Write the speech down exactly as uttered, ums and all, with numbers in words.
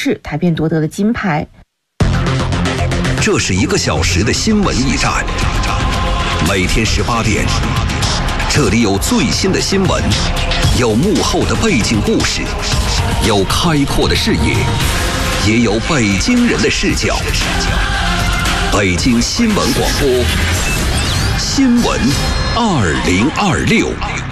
式，他便夺得了金牌。 这是一个小时的新闻驿站，每天十八点，这里有最新的新闻，有幕后的背景故事，有开阔的视野，也有北京人的视角。北京新闻广播，新闻二零二六。